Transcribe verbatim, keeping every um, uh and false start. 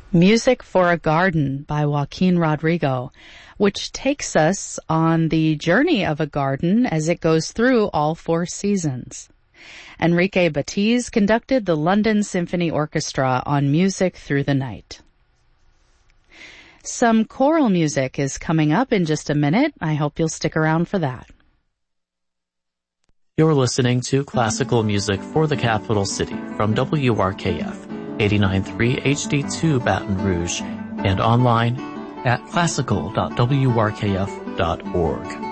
Music for a Garden by Joaquin Rodrigo, which takes us on the journey of a garden as it goes through all four seasons. Enrique Batiz conducted the London Symphony Orchestra on Music Through the Night. Some choral music is coming up in just a minute. I hope you'll stick around for that. You're listening to Classical Music for the Capital City from W R K F, eighty-nine point three H D two Baton Rouge, and online at classical dot w r k f dot org.